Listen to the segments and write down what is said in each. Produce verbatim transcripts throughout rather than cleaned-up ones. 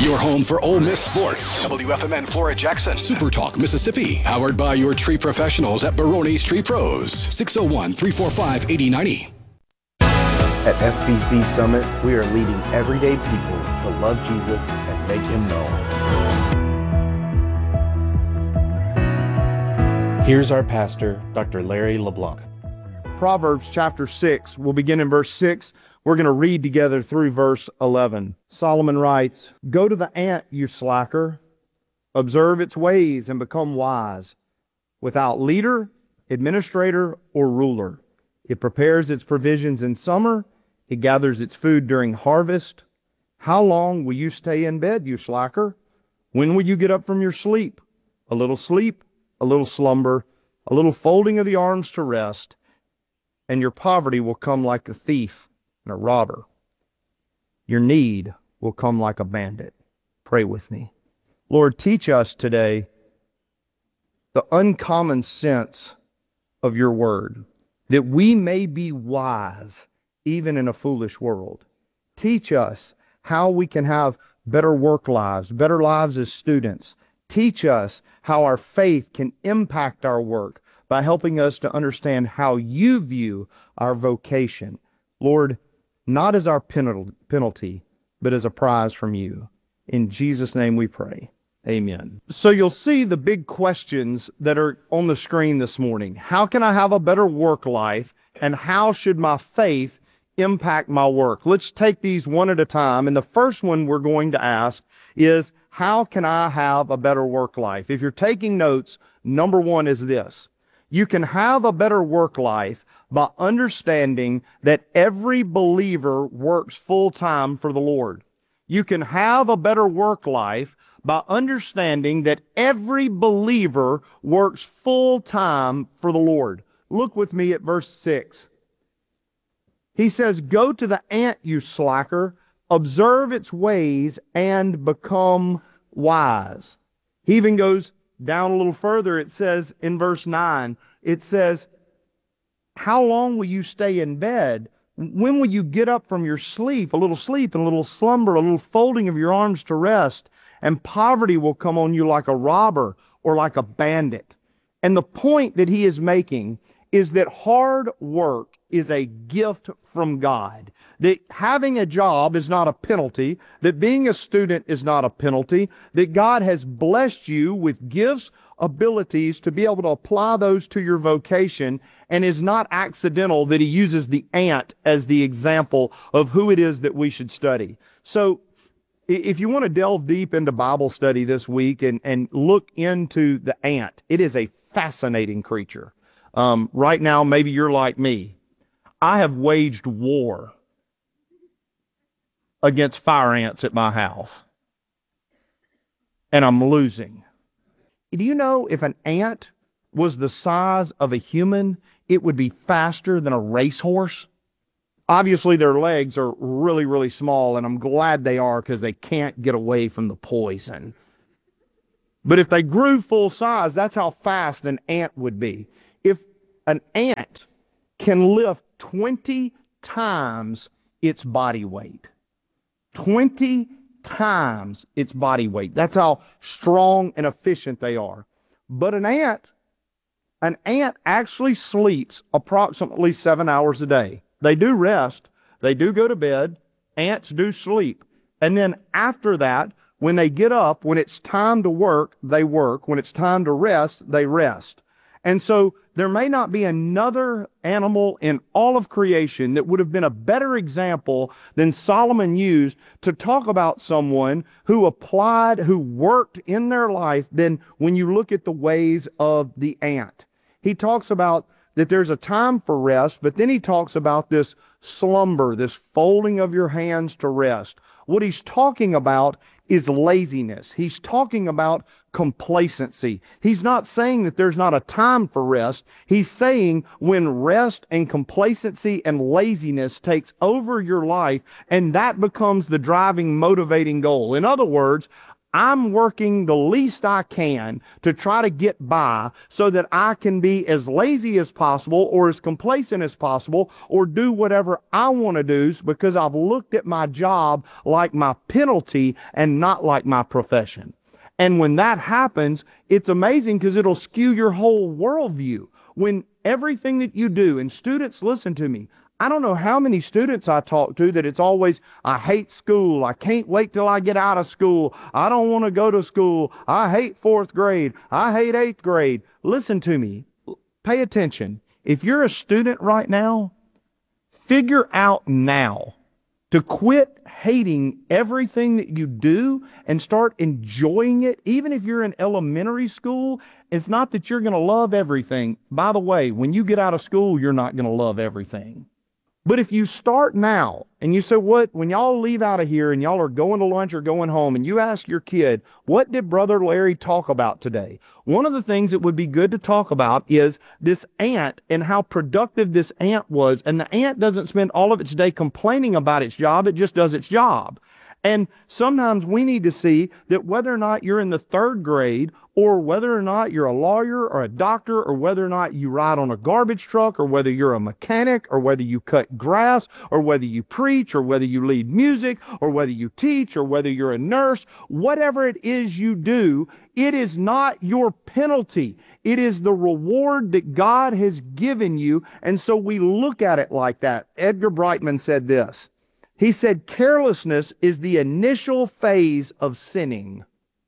Your home for Ole Miss sports. W F M N Flora Jackson. Super Talk Mississippi. Powered by your tree professionals at Barone's Tree Pros. six oh one, three four five, eight oh nine oh. At F B C Summit, we are leading everyday people to love Jesus and make him known. Here's our pastor, Doctor Larry LeBlanc. Proverbs chapter six. We'll begin in verse six. We're going to read together through verse eleven. Solomon writes, "Go to the ant, you slacker. Observe its ways and become wise. Without leader, administrator, or ruler, it prepares its provisions in summer. It gathers its food during harvest. How long will you stay in bed, you slacker? When will you get up from your sleep? A little sleep, a little slumber, a little folding of the arms to rest, and your poverty will come like a thief and a robber. Your need will come like a bandit." Pray with me. Lord, teach us today the uncommon sense of your word, that we may be wise even in a foolish world. Teach us how we can have better work lives, better lives as students. Teach us how our faith can impact our work by helping us to understand how you view our vocation. Lord, not as our penalty, but as a prize from you. In Jesus' name we pray. Amen. So you'll see the big questions that are on the screen this morning. How can I have a better work life? And how should my faith impact my work? Let's take these one at a time. And the first one we're going to ask is, how can I have a better work life? If you're taking notes, number one is this. You can have a better work life by understanding that every believer works full-time for the Lord. You can have a better work life by understanding that every believer works full-time for the Lord. Look with me at verse six. He says, "Go to the ant, you slacker. Observe its ways and become wise." He even goes down a little further. It says in verse nine, it says, "How long will you stay in bed? When will you get up from your sleep? A little sleep and a little slumber, a little folding of your arms to rest, and poverty will come on you like a robber or like a bandit." And the point that he is making is that hard work is a gift from God. That having a job is not a penalty. That being a student is not a penalty. That God has blessed you with gifts, abilities to be able to apply those to your vocation, and is not accidental that he uses the ant as the example of who it is that we should study. So if you want to delve deep into Bible study this week and, and look into the ant, it is a fascinating creature. Um, right now, maybe you're like me. I have waged war against fire ants at my house, and I'm losing. Do you know if an ant was the size of a human, it would be faster than a racehorse? Obviously, their legs are really, really small, and I'm glad they are because they can't get away from the poison. But if they grew full size, that's how fast an ant would be. If an ant can lift twenty times its body weight, twenty times its body weight. That's how strong and efficient they are. But an ant, an ant actually sleeps approximately seven hours a day. They do rest. They do go to bed. Ants do sleep. And then after that, when they get up, when it's time to work, they work. When it's time to rest, they rest. And so there may not be another animal in all of creation that would have been a better example than Solomon used to talk about someone who applied, who worked in their life than when you look at the ways of the ant. He talks about that there's a time for rest, but then he talks about this slumber, this folding of your hands to rest. What he's talking about is laziness. He's talking about complacency. He's not saying that there's not a time for rest. He's saying when rest and complacency and laziness takes over your life, and that becomes the driving, motivating goal. In other words, I'm working the least I can to try to get by so that I can be as lazy as possible or as complacent as possible or do whatever I want to do because I've looked at my job like my penalty and not like my profession. And when that happens, it's amazing because it'll skew your whole worldview. When everything that you do, and students, listen to me, I don't know how many students I talk to that it's always, I hate school. I can't wait till I get out of school. I don't want to go to school. I hate fourth grade. I hate eighth grade. Listen to me. Pay attention. If you're a student right now, figure out now to quit hating everything that you do and start enjoying it. Even if you're in elementary school, it's not that you're going to love everything. By the way, when you get out of school, you're not going to love everything. But if you start now and you say, what, when y'all leave out of here and y'all are going to lunch or going home and you ask your kid, what did Brother Larry talk about today? One of the things that would be good to talk about is this ant and how productive this ant was. And the ant doesn't spend all of its day complaining about its job. It just does its job. And sometimes we need to see that whether or not you're in the third grade or whether or not you're a lawyer or a doctor or whether or not you ride on a garbage truck or whether you're a mechanic or whether you cut grass or whether you preach or whether you lead music or whether you teach or whether you're a nurse, whatever it is you do, it is not your penalty. It is the reward that God has given you. And so we look at it like that. Edgar Brightman said this. He said, carelessness is the initial phase of sinning.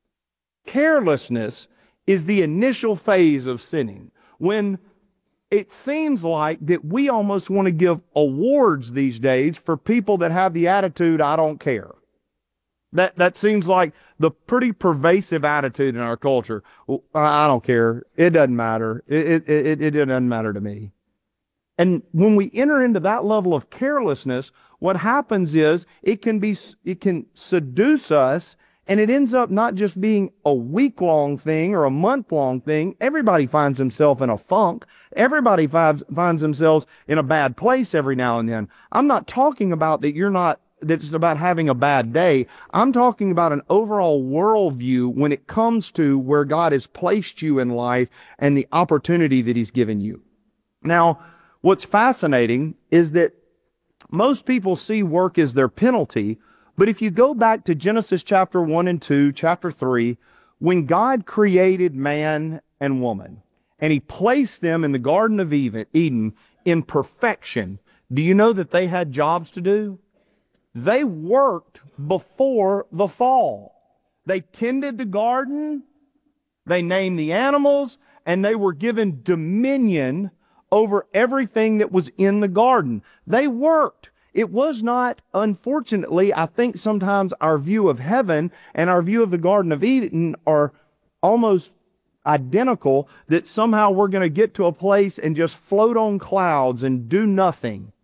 Carelessness is the initial phase of sinning. When it seems like that we almost want to give awards these days for people that have the attitude, I don't care. That, that seems like the pretty pervasive attitude in our culture. Well, I don't care. It doesn't matter. It, it, it, it doesn't matter to me. And when we enter into that level of carelessness, what happens is it can be, it can seduce us, and it ends up not just being a week-long thing or a month-long thing. Everybody finds himself in a funk. Everybody finds, finds themselves in a bad place every now and then. I'm not talking about that you're not, that it's about having a bad day. I'm talking about an overall worldview when it comes to where God has placed you in life and the opportunity that He's given you. Now, what's fascinating is that most people see work as their penalty, but if you go back to Genesis chapter one and two, chapter three, when God created man and woman, and He placed them in the Garden of Eden in perfection, do you know that they had jobs to do? They worked before the fall. They tended the garden, they named the animals, and they were given dominion over everything that was in the garden. They worked. It was not, unfortunately, I think sometimes our view of heaven and our view of the Garden of Eden are almost identical, that somehow we're going to get to a place and just float on clouds and do nothing.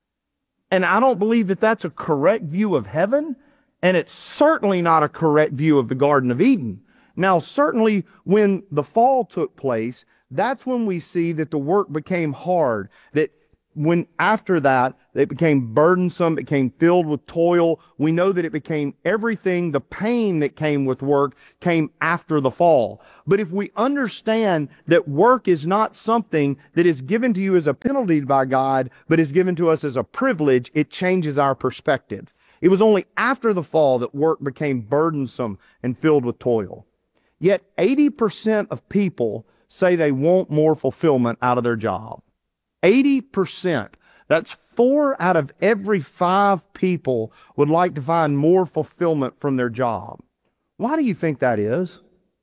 And I don't believe that that's a correct view of heaven, and it's certainly not a correct view of the Garden of Eden. Now, certainly when the fall took place, that's when we see that the work became hard, that when after that, it became burdensome, it became filled with toil. We know that it became everything, the pain that came with work came after the fall. But if we understand that work is not something that is given to you as a penalty by God, but is given to us as a privilege, it changes our perspective. It was only after the fall that work became burdensome and filled with toil. Yet eighty percent of people say they want more fulfillment out of their job. eighty percent. That's four out of every five people would like to find more fulfillment from their job. Why do you think that is?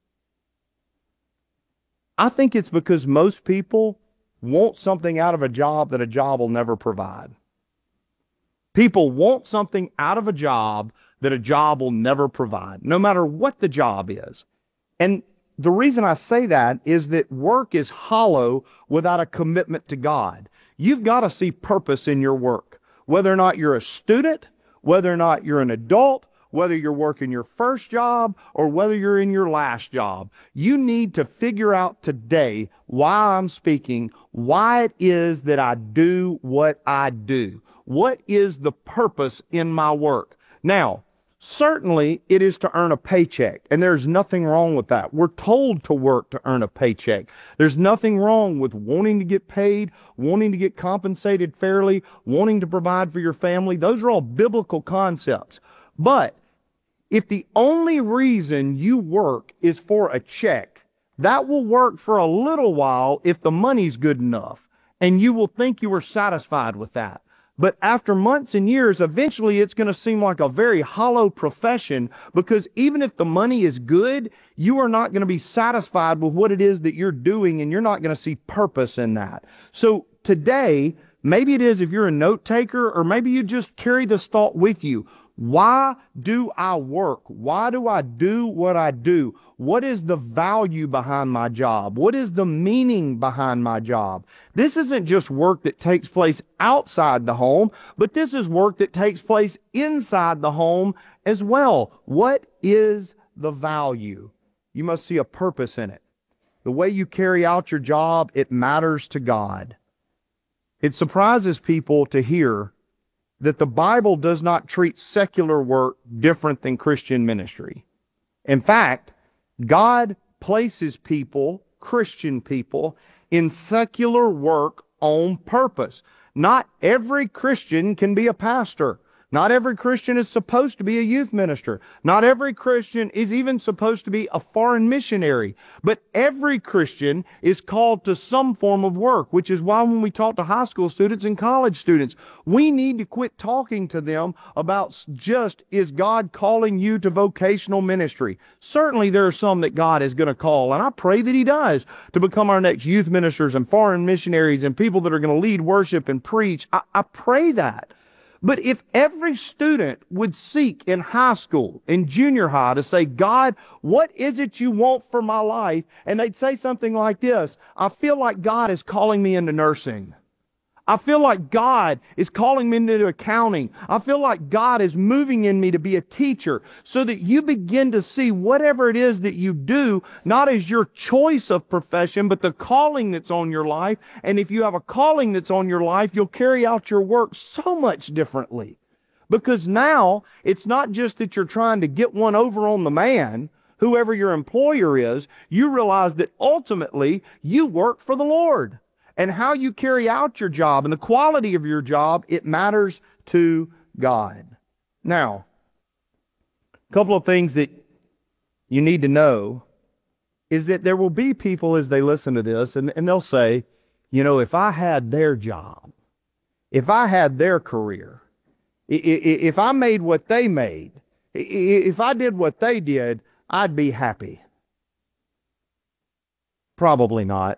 I think it's because most people want something out of a job that a job will never provide. People want something out of a job that a job will never provide, no matter what the job is. And the reason I say that is that work is hollow without a commitment to God. You've got to see purpose in your work. Whether or not you're a student, whether or not you're an adult, whether you're working your first job or whether you're in your last job, you need to figure out today why I'm speaking, why it is that I do what I do. What is the purpose in my work? Now, Certainly, it is to earn a paycheck, and there's nothing wrong with that. We're told to work to earn a paycheck. There's nothing wrong with wanting to get paid, wanting to get compensated fairly, wanting to provide for your family. Those are all biblical concepts. But if the only reason you work is for a check, that will work for a little while if the money's good enough, and you will think you are satisfied with that. But after months and years, eventually it's going to seem like a very hollow profession, because even if the money is good, you are not going to be satisfied with what it is that you're doing, and you're not going to see purpose in that. So today, maybe it is if you're a note taker, or maybe you just carry this thought with you. Why do I work? Why do I do what I do? What is the value behind my job? What is the meaning behind my job? This isn't just work that takes place outside the home, but this is work that takes place inside the home as well. What is the value? You must see a purpose in it. The way you carry out your job, it matters to God. It surprises people to hear that the Bible does not treat secular work different than Christian ministry. In fact, God places people, Christian people, in secular work on purpose. Not every Christian can be a pastor. Not every Christian is supposed to be a youth minister. Not every Christian is even supposed to be a foreign missionary. But every Christian is called to some form of work, which is why when we talk to high school students and college students, we need to quit talking to them about just, is God calling you to vocational ministry? Certainly there are some that God is going to call, and I pray that He does, to become our next youth ministers and foreign missionaries and people that are going to lead worship and preach. I, I pray that. But if every student would seek in high school, in junior high, to say, God, what is it you want for my life? And they'd say something like this: I feel like God is calling me into nursing. I feel like God is calling me into accounting. I feel like God is moving in me to be a teacher, so that you begin to see whatever it is that you do, not as your choice of profession, but the calling that's on your life. And if you have a calling that's on your life, you'll carry out your work so much differently. Because now it's not just that you're trying to get one over on the man, whoever your employer is. You realize that ultimately you work for the Lord. And how you carry out your job and the quality of your job, it matters to God. Now, a couple of things that you need to know is that there will be people as they listen to this, and, and they'll say, you know, if I had their job, if I had their career, if I made what they made, if I did what they did, I'd be happy. Probably not.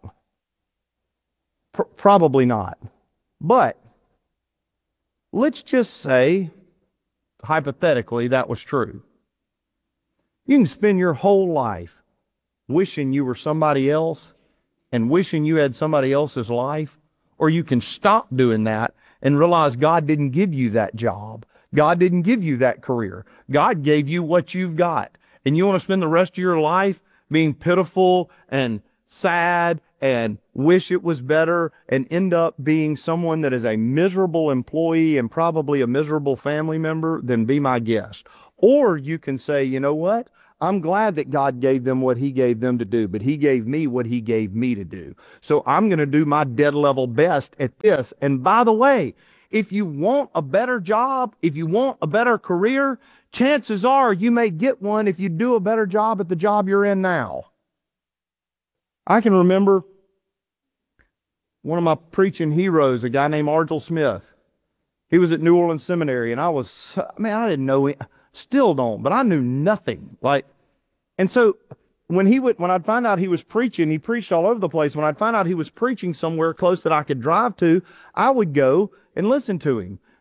Probably not. But let's just say, hypothetically, that was true. You can spend your whole life wishing you were somebody else and wishing you had somebody else's life, or you can stop doing that and realize God didn't give you that job. God didn't give you that career. God gave you what you've got. And you want to spend the rest of your life being pitiful and sad and wish it was better and end up being someone that is a miserable employee and probably a miserable family member, then be my guest. Or you can say, you know what? I'm glad that God gave them what He gave them to do, but He gave me what He gave me to do. So I'm going to do my dead level best at this. And by the way, if you want a better job, if you want a better career, chances are you may get one if you do a better job at the job you're in now. I can remember one of my preaching heroes, a guy named Argel Smith. He was at New Orleans Seminary, and I was, man, I didn't know him, still don't, but I knew nothing. Like, and so when he would, when I'd find out he was preaching, he preached all over the place. When I'd find out he was preaching somewhere close that I could drive to, I would go and listen to him.